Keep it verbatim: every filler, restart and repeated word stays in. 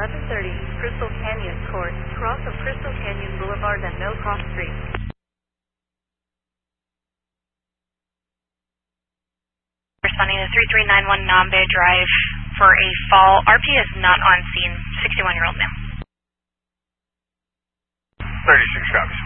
eleven thirty, Crystal Canyon Court, cross of Crystal Canyon Boulevard and Millcroft Street. Responding to three three nine one Nambe Drive for a fall. R P is not on scene. sixty-one-year-old male. thirty-six copies.